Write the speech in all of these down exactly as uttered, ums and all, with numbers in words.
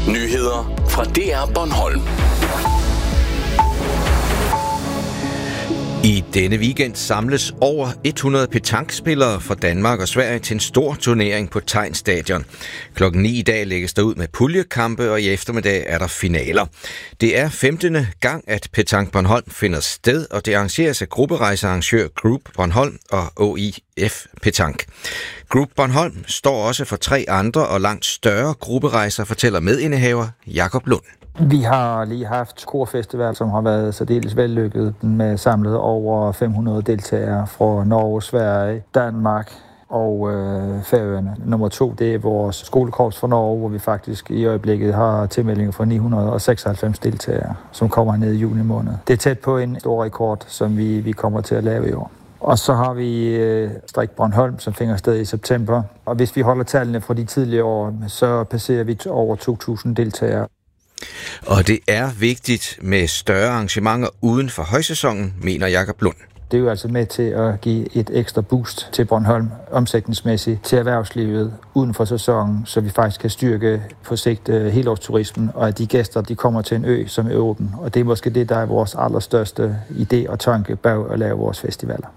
Nyheder fra D R Bornholm. I denne weekend samles over hundrede petankspillere fra Danmark og Sverige til en stor turnering på Tein Stadion. Klokken ni i dag lægges der ud med puljekampe, og i eftermiddag er der finaler. Det er femtende gang, at Petanque Bornholm finder sted, og det arrangeres af grupperejsearrangør Group Bornholm og O I F Petanque. Group Bornholm står også for tre andre og langt større grupperejser, fortæller medindehaver Jakob Lund. Vi har lige haft Korfestival, som har været særdeles vellykket med samlet over fem hundrede deltagere fra Norge, Sverige, Danmark og øh, Færøerne. Nummer to, det er vores skolekorps fra Norge, hvor vi faktisk i øjeblikket har tilmeldinger fra ni hundrede og seksoghalvfems deltagere, som kommer ned i juni måned. Det er tæt på en stor rekord, som vi, vi kommer til at lave i år. Og så har vi øh, Strik Bornholm, som finder sted i september. Og hvis vi holder tallene fra de tidligere år, så passerer vi over to tusind deltagere. Og det er vigtigt med større arrangementer uden for højsæsonen, mener Jakob Lund. Det er jo altså med til at give et ekstra boost til Bornholm omsætningsmæssigt til erhvervslivet uden for sæsonen, så vi faktisk kan styrke på sigt helårsturismen, og at de gæster de kommer til en ø, som er åben. Og det er måske det, der er vores allerstørste idé og tanke bag at lave vores festivaler.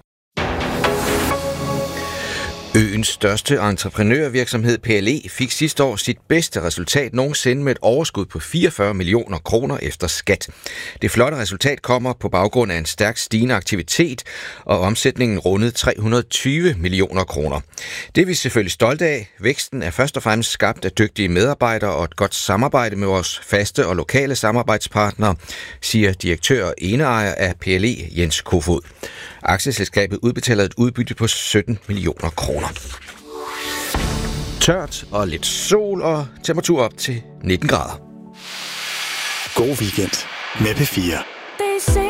Øens største entreprenørvirksomhed P L E fik sidste år sit bedste resultat nogensinde med et overskud på fireogfyrre millioner kroner efter skat. Det flotte resultat kommer på baggrund af en stærkt stigende aktivitet, og omsætningen rundede tre hundrede og tyve millioner kroner. Det er vi selvfølgelig stolte af. Væksten er først og fremmest skabt af dygtige medarbejdere og et godt samarbejde med vores faste og lokale samarbejdspartnere, siger direktør og eneejer af P L E, Jens Kofod. Aktieselskabet udbetaler et udbytte på sytten millioner kroner. Tørt og lidt sol og temperatur op til nitten grader. God weekend med P fire.